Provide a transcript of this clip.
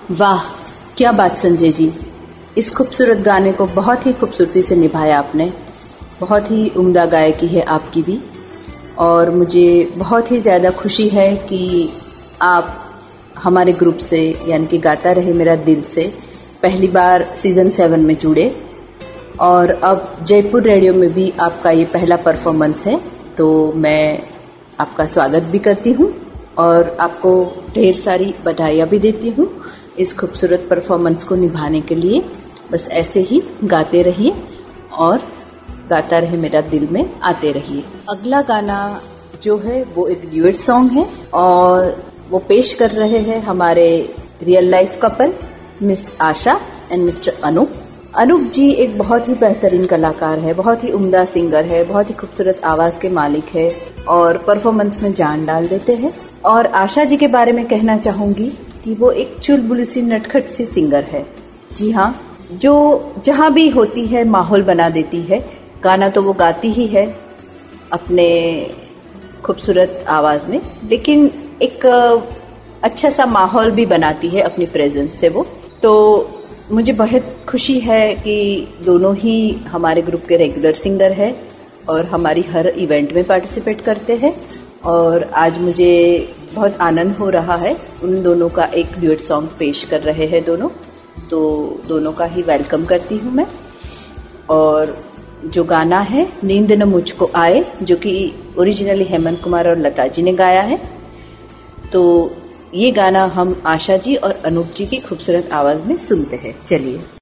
वाह, क्या बात संजय जी। इस खूबसूरत गाने को बहुत ही खूबसूरती से निभाया आपने। बहुत ही उम्दा गायकी है आपकी भी, और मुझे बहुत ही ज़्यादा खुशी है कि आप हमारे ग्रुप से यानी कि गाता रहे मेरा दिल से पहली बार सीजन 7 में जुड़े, और अब जयपुर रेडियो में भी आपका ये पहला परफॉर्मेंस है। तो मैं आपका स्वागत भी करती हूँ और आपको ढेर सारी बधाइयाँ भी देती हूँ इस खूबसूरत परफॉर्मेंस को निभाने के लिए। बस ऐसे ही गाते रहिए और गाता रहे मेरा दिल में आते रहिए। अगला गाना जो है वो एक ड्यूएट सॉन्ग है और वो पेश कर रहे हैं हमारे real life couple miss Asha and mister Anoop. Anoop जी एक बहुत ही बेहतरीन कलाकार है, बहुत ही उम्दा सिंगर है, बहुत ही खूबसूरत आवाज के मालिक है और परफॉर्मेंस में जान डाल देते हैं। और आशा जी के बारे में कहना चाहूंगी कि वो एक चुलबुली सी नटखट सी सिंगर है। जी हाँ, जो जहाँ भी होती है माहौल बना देती है। गाना तो वो गाती ही है अपने खूबसूरत आवाज में, लेकिन एक अच्छा सा माहौल भी बनाती है अपनी प्रेजेंस से वो। तो मुझे बहुत खुशी है कि दोनों ही हमारे ग्रुप के रेगुलर सिंगर है और हमारी हर इवेंट में पार्टिसिपेट करते हैं। और आज मुझे बहुत आनंद हो रहा है, उन दोनों का एक ड्यूएट सॉन्ग पेश कर रहे हैं दोनों। तो दोनों का ही वेलकम करती हूँ मैं। और जो गाना है नींद न मुझको आए, जो कि ओरिजिनली हेमंत कुमार और लता जी ने गाया है। तो ये गाना हम आशा जी और अनूप जी की खूबसूरत आवाज में सुनते हैं। चलिए।